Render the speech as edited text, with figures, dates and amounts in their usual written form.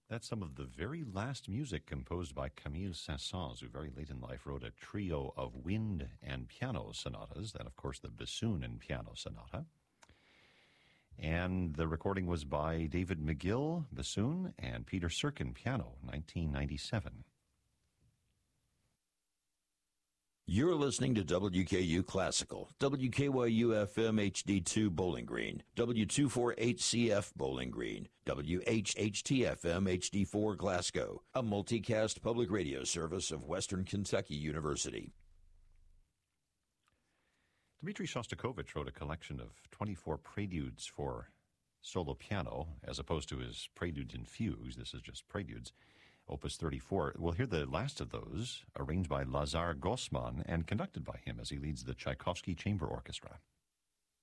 That's some of the very last music composed by Camille Saint-Saëns, who very late in life wrote a trio of wind and piano sonatas, then, of course, the bassoon and piano sonata. And the recording was by David McGill, bassoon, and Peter Serkin, piano, 1997. You're listening to WKU Classical, WKYU-FM HD2 Bowling Green, W248CF Bowling Green, WHHT-FM HD4 Glasgow, a multicast public radio service of Western Kentucky University. Dmitri Shostakovich wrote a collection of 24 preludes for solo piano, as opposed to his preludes and fugues. This is just preludes. Opus 34. We'll hear the last of those, arranged by Lazar Gossman and conducted by him as he leads the Tchaikovsky Chamber Orchestra.